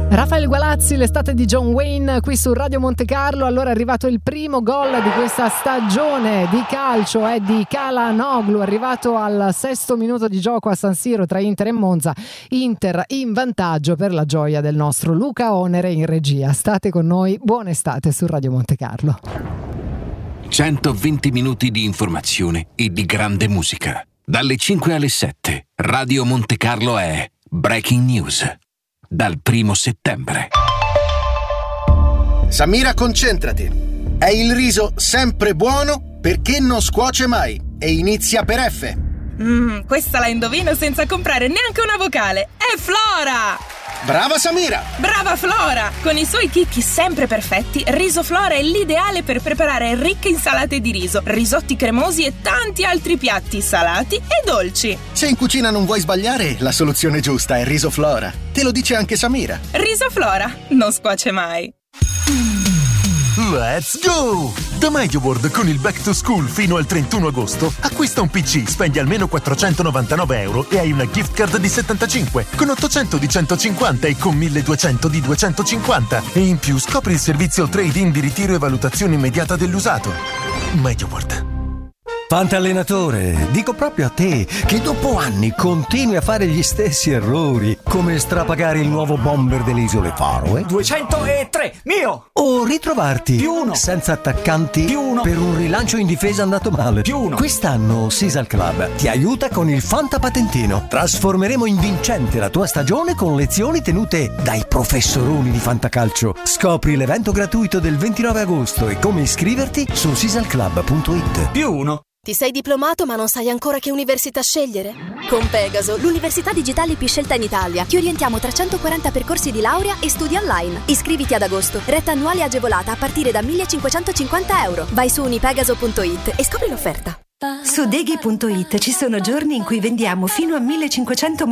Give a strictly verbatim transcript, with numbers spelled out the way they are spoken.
Rafael Gualazzi, l'estate di John Wayne qui su Radio Monte Carlo. Allora è arrivato il primo gol di questa stagione di calcio, è di Calhanoglu, arrivato al sesto minuto di gioco a San Siro tra Inter e Monza. Inter in vantaggio per la gioia del nostro Luca Onere in regia. State con noi, buona estate su Radio Monte Carlo. centoventi minuti di informazione e di grande musica. Dalle cinque alle sette, Radio Monte Carlo è Breaking News. Dal primo settembre. Samira, concentrati. È il riso sempre buono perché non scuoce mai e inizia per F. Mmm, questa la indovino senza comprare neanche una vocale. È Flora! Brava Samira! Brava Flora! Con i suoi chicchi sempre perfetti, Riso Flora è l'ideale per preparare ricche insalate di riso, risotti cremosi e tanti altri piatti salati e dolci. Se in cucina non vuoi sbagliare, la soluzione giusta è Riso Flora. Te lo dice anche Samira. Riso Flora non scuoce mai. Let's go! Da MediaWorld con il Back to School fino al trentuno agosto acquista un P C, spendi almeno quattrocentonovantanove euro e hai una gift card di settantacinque con ottocento di centocinquanta e con milleduecento di duecentocinquanta e in più scopri il servizio trade-in di ritiro e valutazione immediata dell'usato. MediaWorld. Fantallenatore, dico proprio a te che dopo anni continui a fare gli stessi errori, come strapagare il nuovo bomber delle isole Faroe duecentotre, mio! O ritrovarti più uno senza attaccanti più uno per un rilancio in difesa andato male. Più uno. Quest'anno Sisal Club ti aiuta con il Fantapatentino. Trasformeremo in vincente la tua stagione con lezioni tenute dai professoroni di Fantacalcio. Scopri l'evento gratuito del ventinove agosto e come iscriverti su sisalclub punto it. Più uno. Ti sei diplomato ma non sai ancora che università scegliere? Con Pegaso, l'università digitale più scelta in Italia, ti orientiamo tra centoquaranta percorsi di laurea e studi online. Iscriviti ad agosto, retta annuale agevolata a partire da millecinquecentocinquanta euro. Vai su unipegaso punto it e scopri l'offerta. Su deghi punto it ci sono giorni in cui vendiamo fino a millecinquecento